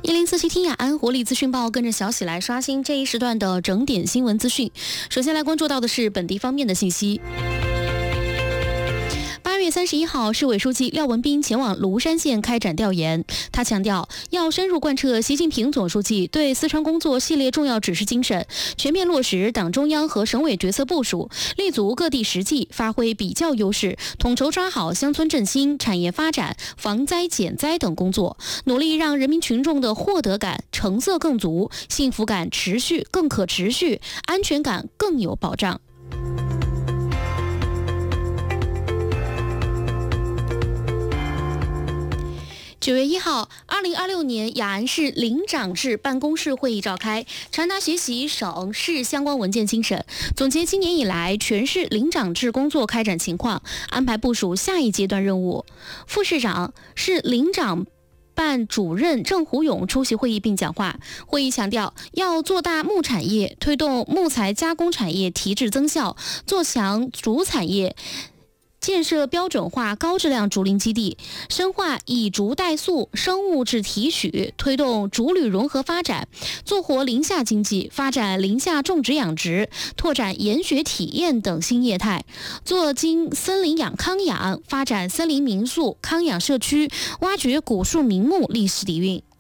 1047听雅安活力资讯报，跟着小喜来刷新这一时段的整点新闻资讯。首先来关注到的是本地方面的信息。8月31号，市委书记廖文彬前往庐山县开展调研。他强调，要深入贯彻习近平总书记对四川工作系列重要指示精神，全面落实党中央和省委决策部署，立足各地实际，发挥比较优势，统筹抓好乡村振兴、产业发展、防灾减灾等工作，努力让人民群众的获得感、成色更足，幸福感更可持续，安全感更有保障。9月1号，2026年雅安市领长制办公室会议召开，传达学习省市相关文件精神，总结今年以来全市领长制工作开展情况，安排部署下一阶段任务。副市长、市领长办主任郑虎勇出席会议并讲话。会议强调，要做大木产业，推动木材加工产业提质增效，做强竹产业，建设标准化高质量竹林基地，深化以竹代塑、生物质提取，推动竹铝融合发展，做活林下经济，发展林下种植养殖，拓展研学体验等新业态，做精森林康养，发展森林民宿、康养社区，挖掘古树名木历史底蕴。